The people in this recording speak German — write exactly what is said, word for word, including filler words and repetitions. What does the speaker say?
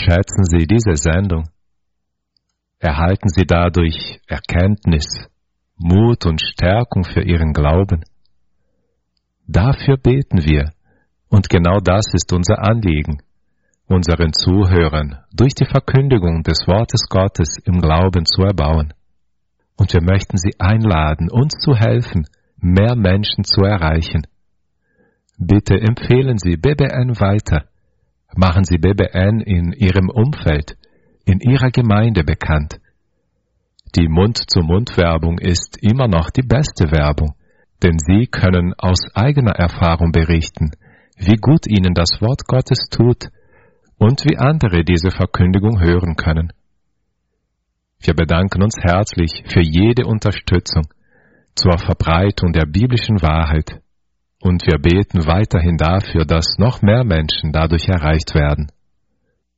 Schätzen Sie diese Sendung. Erhalten Sie dadurch Erkenntnis, Mut und Stärkung für Ihren Glauben. Dafür beten wir, und genau das ist unser Anliegen, unseren Zuhörern durch die Verkündigung des Wortes Gottes im Glauben zu erbauen. Und wir möchten Sie einladen, uns zu helfen, mehr Menschen zu erreichen. Bitte empfehlen Sie B B N weiter. Machen Sie B B N in Ihrem Umfeld, in Ihrer Gemeinde bekannt. Die Mund-zu-Mund-Werbung ist immer noch die beste Werbung, denn Sie können aus eigener Erfahrung berichten, wie gut Ihnen das Wort Gottes tut und wie andere diese Verkündigung hören können. Wir bedanken uns herzlich für jede Unterstützung zur Verbreitung der biblischen Wahrheit und wir beten weiterhin dafür, dass noch mehr Menschen dadurch erreicht werden.